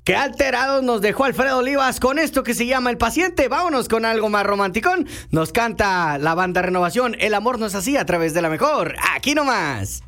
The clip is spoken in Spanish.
Qué alterados nos dejó Alfredo Olivas con esto que se llama El Paciente. Vámonos con algo más romanticón. Nos canta la banda Renovación, El amor no es así, a través de La Mejor. Aquí nomás.